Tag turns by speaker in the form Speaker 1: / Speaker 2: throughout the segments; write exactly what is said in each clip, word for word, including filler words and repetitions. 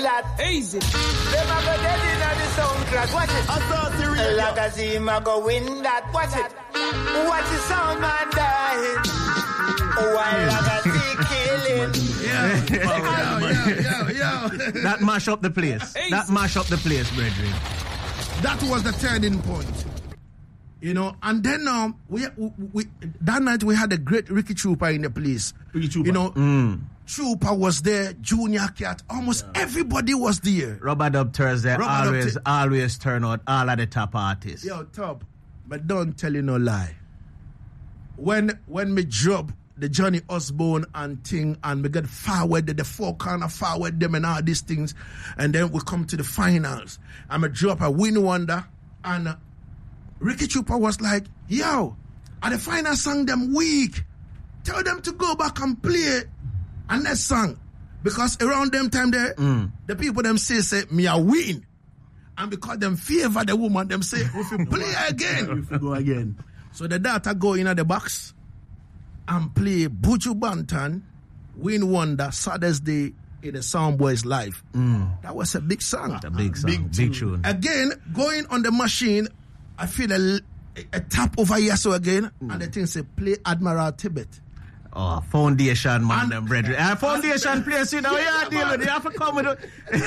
Speaker 1: that.
Speaker 2: Easy.
Speaker 1: Them a go dead in the sound class. Watch it.
Speaker 3: I thought the real.
Speaker 1: Lagazim a go win that. Watch it. Watch the sound man dying. While Lagazim killing.
Speaker 3: Yeah. Yo, yo, yo, yo.
Speaker 4: That mash up the place.
Speaker 2: Easy.
Speaker 4: That mash up the place, brethren.
Speaker 3: That was the turning point. You know, and then um, we, we, we that night we had a great Ricky Trooper in the place.
Speaker 5: Ricky Trooper.
Speaker 3: You know,
Speaker 4: Mm.
Speaker 3: Trooper was there, Junior Cat, almost yeah. everybody was there.
Speaker 4: Rubber Dub Thursday
Speaker 3: Rubber
Speaker 4: always,
Speaker 3: Dub
Speaker 4: always turn out all of the top artists.
Speaker 3: Yo, top, but don't tell you no lie. When when me drop the Johnny Osborne and thing, and we get forward, the four corner forward them and all these things, and then we come to the finals. I'm a drop a Win Wonder, and uh, Ricky Trooper was like, yo, at the final song them weak. Tell them to go back and play a next song. Because around them time there, mm. the people them say, say, me a win. And because them favor the woman, them say, if you play again.
Speaker 5: If you go again.
Speaker 3: So the data go in at the box and play Buju Banton, Win Wonder, Saddest Day in the Soundboys live.
Speaker 4: Mm.
Speaker 3: That was a big song.
Speaker 4: A big song, big, big tune.
Speaker 3: Again, going on the machine, I feel a, a tap over here so again, mm. and the thing say, play Admiral Tibet.
Speaker 4: Oh, foundation, man,
Speaker 3: and,
Speaker 4: them brethren. Uh, foundation place, you know, yeah, deal with it. You have to come with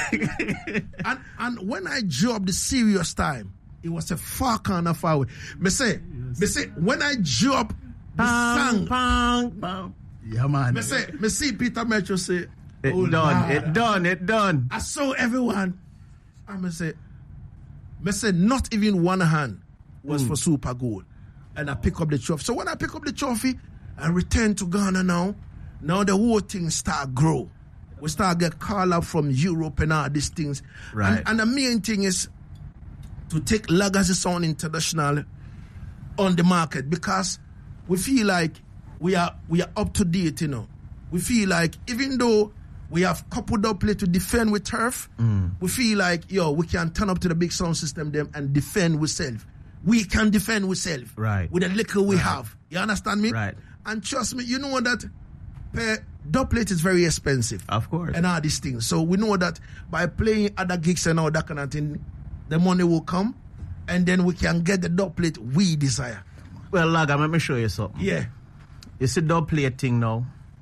Speaker 4: it.
Speaker 3: and, and when I dropped the serious time, it was a far corner far away. Me say, yes. me say, when I dropped the
Speaker 4: bang,
Speaker 3: song,
Speaker 4: bang, bang.
Speaker 5: Yeah, man.
Speaker 3: Me say, me see Peter Metro say,
Speaker 4: it
Speaker 3: oh,
Speaker 4: done,
Speaker 3: Lord.
Speaker 4: it done, it done.
Speaker 3: I saw everyone. And me say, me say, not even one hand was mm. for Super Gold. And I pick up the trophy. So when I pick up the trophy, and return to Ghana now, now the whole thing start grow. We start get called up from Europe and all these things.
Speaker 4: Right.
Speaker 3: And, and the main thing is to take Legacy Sound International on the market because we feel like we are we are up to date, you know. We feel like even though we have coupled up play to defend with turf, mm. we feel like, yo, we can turn up to the big sound system them and defend with self. We can defend with self.
Speaker 4: Right.
Speaker 3: With the liquor we
Speaker 4: right.
Speaker 3: have. You understand me?
Speaker 4: Right.
Speaker 3: And trust me, you know that per dubplate is very expensive.
Speaker 4: Of course.
Speaker 3: And all these things. So we know that by playing other gigs and all that kind of thing, the money will come and then we can get the dubplate we desire.
Speaker 4: Well, Laga, let me show you something.
Speaker 3: Yeah.
Speaker 4: You see dubplate thing now?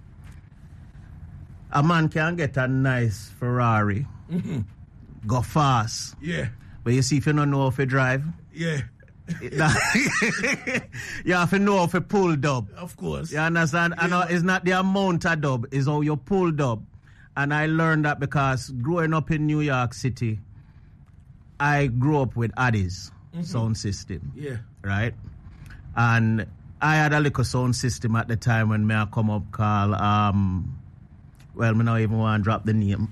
Speaker 4: A man can get a nice Ferrari, mm-hmm. go fast.
Speaker 3: Yeah.
Speaker 4: But you see, if you don't know how to drive,
Speaker 3: yeah.
Speaker 4: you have to know how to pull dub.
Speaker 3: Of course.
Speaker 4: You understand?
Speaker 3: Yeah.
Speaker 4: And uh, it's not the amount of dub, it's how you pull dub. And I learned that because growing up in New York City, I grew up with Addis mm-hmm. sound system.
Speaker 3: Yeah.
Speaker 4: Right? And I had a little sound system at the time when me I come up called, um, well, me not even want to drop the name.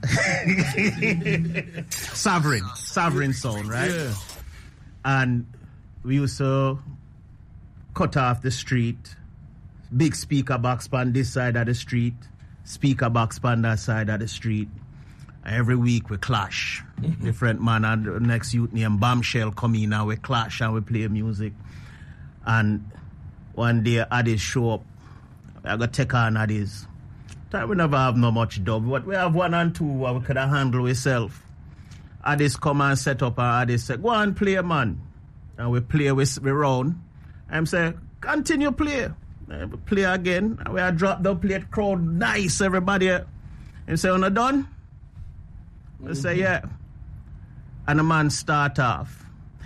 Speaker 4: Sovereign. Sovereign sound, right?
Speaker 3: Yeah.
Speaker 4: And we used to cut off the street, big speaker box on this side of the street, speaker box on that side of the street. Every week we clash. Mm-hmm. Different man and the next youth named Bombshell come in and we clash and we play music. And one day Addis show up. I got take on Addis. Time we never have no much dub. But we have one and two where we could have handle ourselves. Addis come and set up and Addis say, go and play, man. And we play with we round. I'm say, continue play. And we play again. And we are drop the plate crowd nice, everybody. And say, on done? We mm-hmm. say, yeah. And the man start off.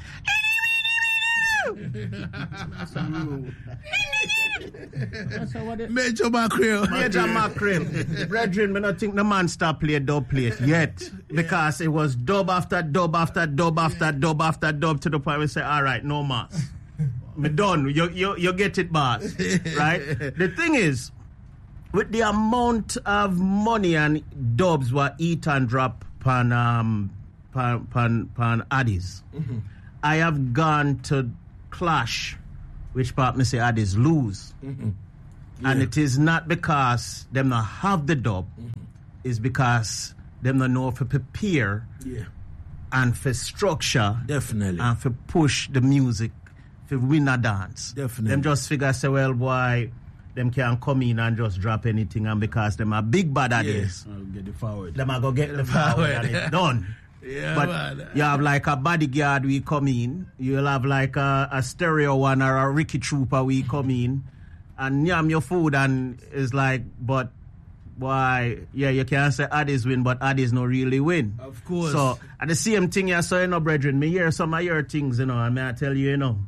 Speaker 3: Major Mackerel.
Speaker 4: Major Mackerel. Brethren, I don't think the man start play dub plate yet. Because it was dub after dub after dub after dub after dub to the point we say, all right, no mas. Me done. You, you, you get it, boss. Right? The thing is, with the amount of money and dubs what eat and drop pan um pan pan pan Addis, mm-hmm. I have gone to clash, which part me say Addis lose. Mm-hmm. Yeah. And it is not because them not have the dub, mm-hmm. it's because them not know for prepare
Speaker 3: yeah.
Speaker 4: and for structure.
Speaker 3: Definitely.
Speaker 4: And for push the music for win a dance.
Speaker 3: Definitely.
Speaker 4: Them just figure say, well, boy, them can come in and just drop anything, and because them are big bad at this,
Speaker 2: I'll get the forward.
Speaker 4: them are go get the forward and it's done.
Speaker 3: Yeah,
Speaker 4: But
Speaker 3: man.
Speaker 4: you have like a bodyguard we come in, you'll have like a, a stereo one or a Ricky Trooper we come in and yam your food, and it's like, but why, yeah, you can't say Addis win, but Addis no really win.
Speaker 3: Of course.
Speaker 4: So at the same thing you saw, you know, brethren, me hear some of your things, you know, and may I tell you, you know,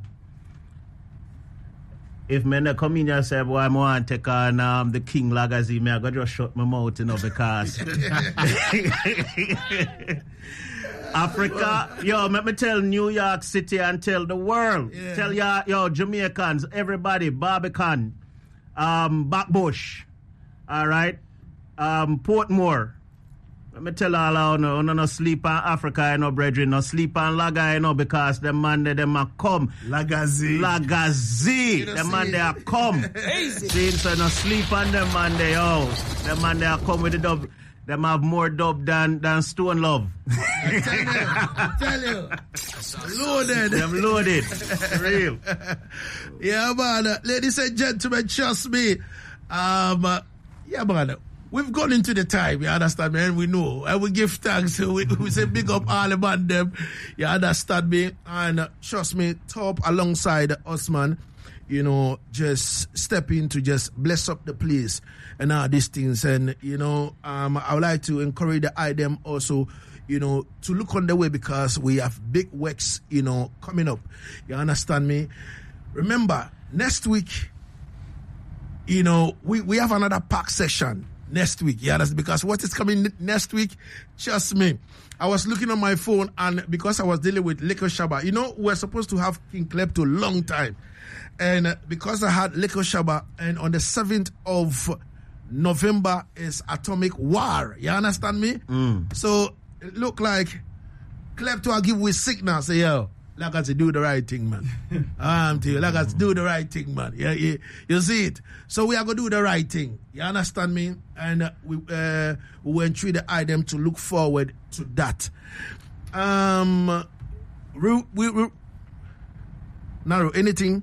Speaker 4: if me not come in and say, boy, I want to take on um, the King Legacy, me I go just shut my mouth, you know, because Africa, yo, let me tell New York City and tell the world.
Speaker 3: Yeah.
Speaker 4: Tell ya, yo, Jamaicans, everybody, Barbican, um, Backbush, all right, um, Portmore. Let me tell all of you, no, no, no sleep on Africa, you know, brethren, no sleep on Laga, you know, because the man they them a come.
Speaker 3: Lagazi.
Speaker 4: Lagazi,
Speaker 3: don't
Speaker 4: the
Speaker 3: see
Speaker 4: man
Speaker 3: it.
Speaker 4: they a come. See, so no sleep on them man they, yo. The man they a come with the dub. Them have more dub than, than Stone Love.
Speaker 3: I tell you, I tell you. Loaded.
Speaker 4: Them loaded. Real.
Speaker 3: Yeah, man. Uh, Ladies and gentlemen, trust me. Um, uh, yeah, man. We've gone into the time, you understand me, and we know. And we give thanks. We, we say big up all about them. You understand me? And uh, trust me, top alongside us, man. You know, just step in to just bless up the place and all these things. And, you know, um, I would like to encourage the I D M also, you know, to look on the way because we have big works, you know, coming up. You understand me? Remember, next week, you know, we, we have another pack session next week. Yeah, that's because what is coming next week, trust me. I was looking on my phone and because I was dealing with Liquor Shaba, you know, we're supposed to have King Klepto long time. And uh, because I had Liquor Shaba, and on the seventh of November is Atomic War. You understand me?
Speaker 4: Mm.
Speaker 3: So it look like Klepto will give with signal. Say, yo, like us to do the right thing, man. I'm to you, like us to do the right thing, man. Yeah, yeah, you see it. So we are gonna do the right thing. You understand me? And uh, we uh, we went through the item to look forward to that. Um, we, we, we, Naro, anything?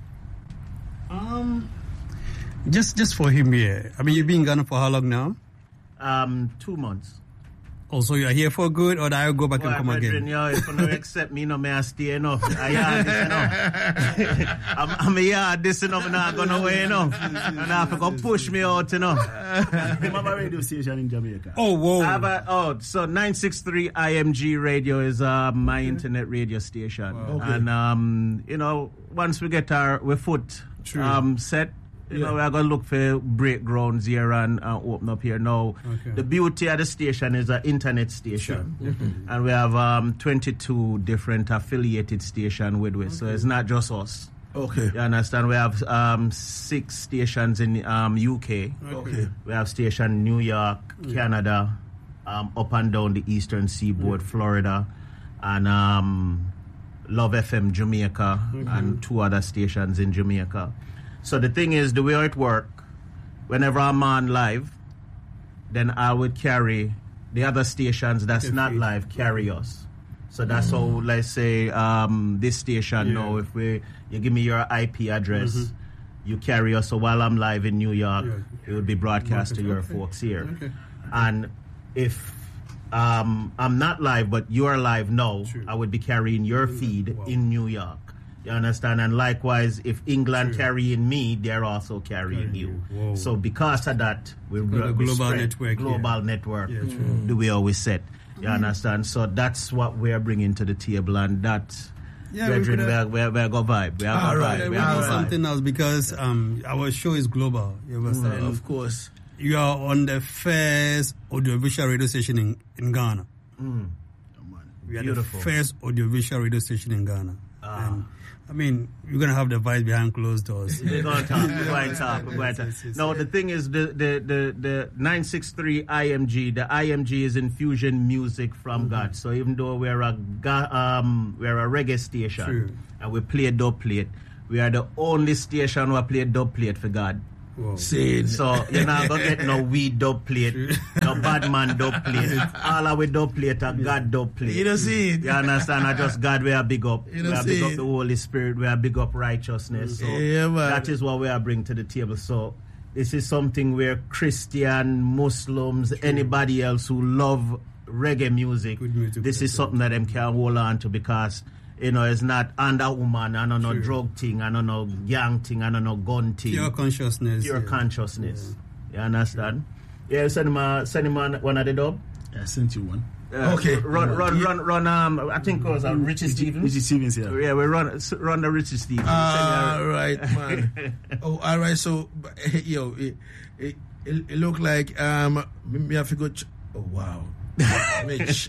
Speaker 2: Um, just just for him here. I mean, you've been in Ghana for how long now?
Speaker 4: Um, two months.
Speaker 2: Also, you are here for good, or do I go back
Speaker 4: Boy,
Speaker 2: and come
Speaker 4: brethren,
Speaker 2: again?
Speaker 4: yo, if you don't accept me, no, may I stay enough. I yard this enough. I'm, I'm a yard this enough, and I'm gonna away enough. And I have to go push me out enough.
Speaker 5: You have a radio station in Jamaica.
Speaker 2: Oh, whoa.
Speaker 4: I have a, oh, so nine sixty-three I M G radio is uh, my internet radio station.
Speaker 3: Okay.
Speaker 4: And, um, you know, once we get our we foot
Speaker 2: True.
Speaker 4: um, set, you
Speaker 3: Yeah.
Speaker 4: know, we're going to look for break grounds here and uh, open up here. Now,
Speaker 2: Okay.
Speaker 4: the beauty of the station is an internet station. And we have um, twenty-two different affiliated stations with us. So it's not just us.
Speaker 3: Okay.
Speaker 4: You understand? We have um, six stations in um, U K.
Speaker 3: Okay.
Speaker 4: We have station in New York, Canada, um, up and down the eastern seaboard, Florida, and um, Love F M Jamaica, and two other stations in Jamaica. So the thing is, the way it works, whenever I'm on live, then I would carry the other stations that's
Speaker 2: Okay,
Speaker 4: not
Speaker 2: feed.
Speaker 4: live, carry us. So that's how, let's say, um, this station,
Speaker 2: Yeah.
Speaker 4: now, if we, you give me your I P address, you carry us. So while I'm live in New York,
Speaker 2: Yeah.
Speaker 4: it would be broadcast to your
Speaker 2: Okay.
Speaker 4: folks here.
Speaker 2: Okay.
Speaker 4: And if um, I'm not live, but you're live now,
Speaker 2: True.
Speaker 4: I would be carrying your feed
Speaker 2: Wow.
Speaker 4: in New York. You understand? And likewise, if England
Speaker 2: True.
Speaker 4: carrying me, they're also carrying
Speaker 2: Carrying
Speaker 4: you.
Speaker 2: you. Whoa.
Speaker 4: So because of that, we
Speaker 2: got a
Speaker 4: we
Speaker 2: global
Speaker 4: spread
Speaker 2: network,
Speaker 4: Global
Speaker 2: yeah.
Speaker 4: network,
Speaker 2: Yeah, true.
Speaker 4: the way always said. You understand? So that's what we're bringing to the table, and that,
Speaker 2: Yeah, we
Speaker 4: brethren,
Speaker 2: could,
Speaker 4: we're,
Speaker 2: uh,
Speaker 4: we're, we're go vibe. We're
Speaker 3: All
Speaker 4: go
Speaker 3: right,
Speaker 4: vibe.
Speaker 2: We
Speaker 4: We're
Speaker 2: do
Speaker 4: go vibe.
Speaker 2: something else because um, our show is global. You understand?
Speaker 3: Of course.
Speaker 2: You are on the first audiovisual radio station in, in Ghana. We are
Speaker 4: Beautiful.
Speaker 2: the first audiovisual radio station in Ghana.
Speaker 4: Ah.
Speaker 2: And, I mean, you're going to have the vice behind closed doors.
Speaker 4: We're going to talk. We're going to talk. We're going to
Speaker 2: Yes,
Speaker 4: talk.
Speaker 2: yes,
Speaker 4: No,
Speaker 2: yes.
Speaker 4: the thing is, the, the, the, the nine sixty-three I M G, the I M G is infusion music from God. So even though we're a, ga- um, we're a reggae station,
Speaker 2: True.
Speaker 4: and we play dub plate, we are the only station who play dub plate for God.
Speaker 2: Wow.
Speaker 3: Saying,
Speaker 4: So you're not gonna get no weed dub plate, no bad man dub plate. All our dub plate are God dub plate.
Speaker 3: you don't see it.
Speaker 4: You understand? I just God we are big up.
Speaker 3: You
Speaker 4: We
Speaker 3: don't
Speaker 4: are big
Speaker 3: see
Speaker 4: up
Speaker 3: it.
Speaker 4: the Holy Spirit. We are big up righteousness. So
Speaker 3: Yeah, man.
Speaker 4: that is what we are bringing to the table. So this is something where Christian, Muslims, anybody else who love reggae music,
Speaker 2: Good music,
Speaker 4: this is
Speaker 2: that's
Speaker 4: something that them can hold on to because you know it's not under woman, I don't know drug thing, I don't know gang thing, I don't know gun thing.
Speaker 2: Pure consciousness.
Speaker 4: Pure
Speaker 2: yeah.
Speaker 4: consciousness. You understand? Yeah, send him, a, send him a, one of the dub.
Speaker 5: I sent you one.
Speaker 4: Uh,
Speaker 3: Okay.
Speaker 4: Run, run, run, run. Um, I think it was uh, Richie Stevens.
Speaker 5: Richie Stevens, yeah.
Speaker 4: Yeah, we run, s- run the Richie Stevens.
Speaker 3: All right, man. Oh, all right. So, but, hey, yo, it, it, it, it look like um, me me have to go. Ch- oh wow, Mitch.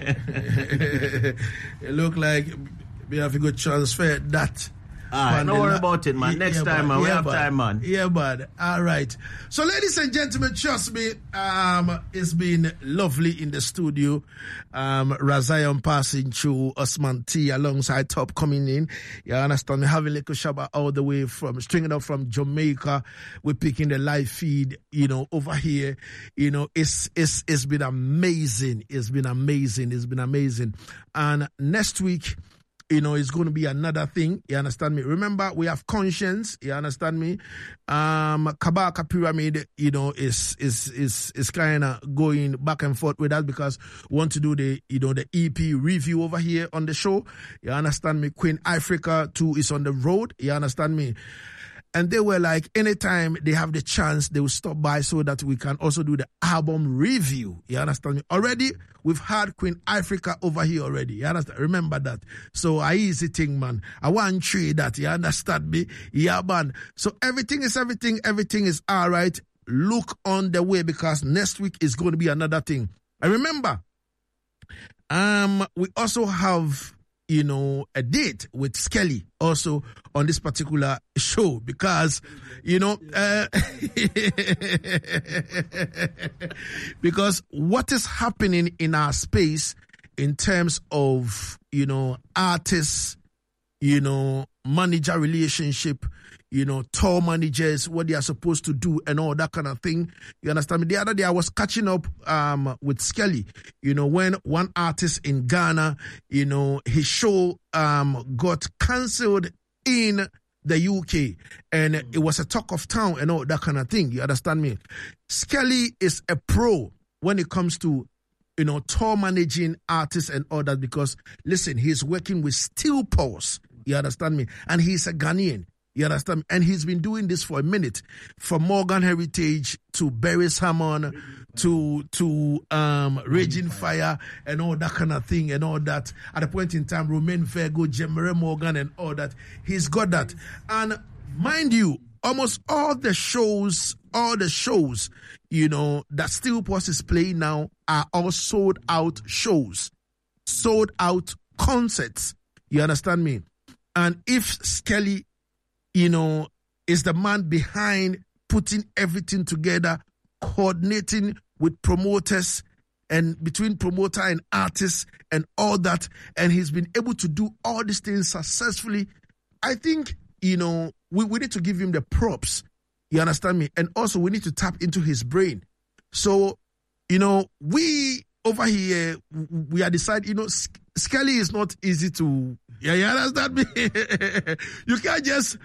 Speaker 3: It look like we have to go transfer that.
Speaker 4: Ah,
Speaker 3: on
Speaker 4: don't
Speaker 3: the
Speaker 4: worry
Speaker 3: la-
Speaker 4: about it, man.
Speaker 3: Yeah,
Speaker 4: Next
Speaker 3: yeah,
Speaker 4: time,
Speaker 3: bud.
Speaker 4: man. We
Speaker 3: Yeah,
Speaker 4: have
Speaker 3: bud.
Speaker 4: time, man.
Speaker 3: Yeah, bud. All right. So, ladies and gentlemen, trust me, um, it's been lovely in the studio. Um, Razion passing through, Osman T alongside Top coming in. You understand me? Having Little Shaba all the way from, stringing up from Jamaica. We're picking the live feed, you know, over here. You know, it's, it's, it's been amazing. It's been amazing. It's been amazing. And next week, you know, it's going to be another thing. You understand me? Remember, we have Conscience. You understand me? Um, Kabaka Pyramid, you know, is is is is kind of going back and forth with that because we want to do the, you know, the E P review over here on the show. You understand me? Queen Africa too is on the road. You understand me? And they were like, anytime they have the chance, they will stop by so that we can also do the album review. You understand me? Already, we've had Queen Africa over here already. You understand? Remember that. So, a easy thing, man. I want to trade that. You understand me? Yeah, man. So, everything is everything. Everything is all right. Look on the way because next week is going to be another thing. And remember, um, we also have, you know, a date with Skelly also on this particular show because, you know, uh, because what is happening in our space in terms of, you know, artists, you know, manager relationship, you know, tour managers, what they are supposed to do and all that kind of thing. You understand me? The other day I was catching up um, with Skelly, you know, when one artist in Ghana, you know, his show um, got cancelled in the U K and it was a talk of town and all that kind of thing. You understand me? Skelly is a pro when it comes to, you know, tour managing artists and all that because, listen, he's working with Steel Pulse. You understand me? And he's a Ghanaian. You understand me? And he's been doing this for a minute. From Morgan Heritage to Barry's Hammond to to um, Raging Fire and all that kind of thing and all that. At a point in time, Romain Virgo, Jemere Morgan and all that. He's got that. And mind you, almost all the shows, all the shows, you know, that Steel Pulse is playing now are all sold out shows. Sold out concerts. You understand me? And if Skelly, you know, is the man behind putting everything together, coordinating with promoters and between promoter and artists and all that, and he's been able to do all these things successfully. I think, you know, we, we need to give him the props. You understand me? And also we need to tap into his brain. So, you know, we over here, we are deciding, you know, Skelly is not easy to, yeah, you understand me? You can't just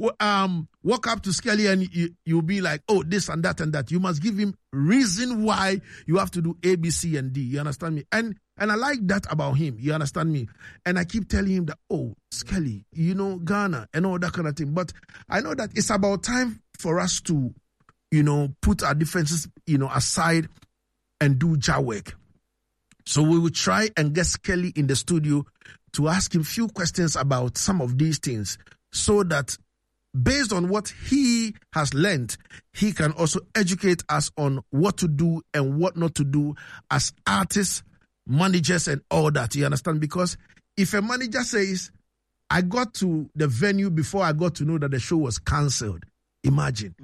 Speaker 3: um, walk up to Skelly and you, you'll be like, oh, this and that and that. You must give him reason why you have to do A, B, C, and D. You understand me? And and I like that about him. You understand me? And I keep telling him that, oh, Skelly, you know, Ghana and all that kind of thing. But I know that it's about time for us to, you know, put our differences, you know, aside and do Jah work. So we will try and get Skelly in the studio to ask him a few questions about some of these things so that based on what he has learned, he can also educate us on what to do and what not to do as artists, managers and all that. You understand? Because if a manager says, I got to the venue before I got to know that the show was cancelled, imagine.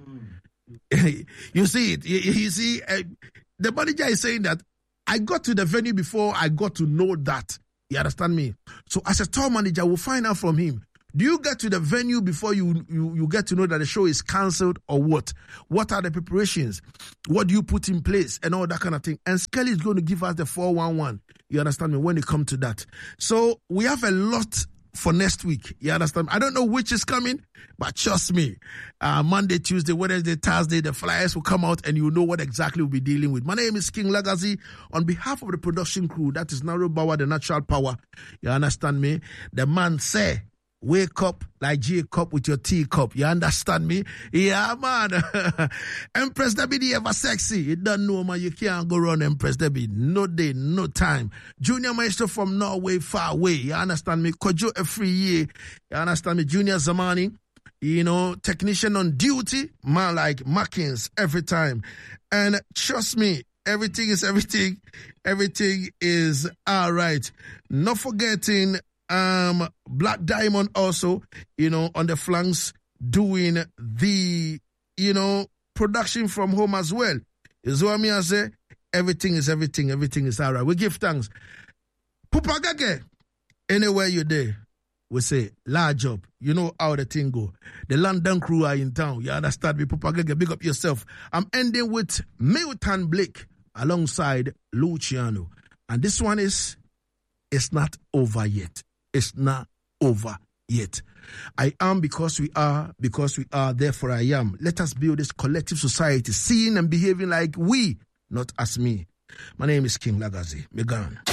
Speaker 3: Mm. You see it. You, you see, uh, the manager is saying that I got to the venue before I got to know that. You understand me? So as a tour manager, we'll find out from him. Do you get to the venue before you, you, you get to know that the show is cancelled or what? What are the preparations? What do you put in place and all that kind of thing? And Skelly is going to give us the four one one. You understand me? When it comes to that. So we have a lot for next week. You understand? I don't know which is coming, but trust me, uh, Monday, Tuesday, Wednesday, Thursday, the flyers will come out and you know what exactly we'll be dealing with. My name is King Legacy. On behalf of the production crew, that is Naro Bauer, the natural power. You understand me? The man say, wake up like Jacob with your teacup. You understand me? Yeah, man. Empress Debbie, the ever sexy. You don't know, man. You can't go run Empress Debbie. No day, no time. Junior Maestro from Norway, far away. You understand me? Kojo every year. You understand me? Junior Zamani. You know, technician on duty. Man like Mackins every time. And trust me, everything is everything. Everything is all right. Not forgetting Um, Black Diamond also, you know, on the flanks doing the, you know, production from home as well. Is what I say? Everything is everything. Everything is all right. We give thanks. Pupagage, anywhere you're there, we say, large up. You know how the thing go. The London crew are in town. You understand me? Pupagage, big up yourself. I'm ending with Milton Blake alongside Luciano. And this one is, it's not over yet. It's not over yet. I am because we are, because we are, therefore I am. Let us build this collective society, seeing and behaving like we, not as me. My name is King Legacy. Megan.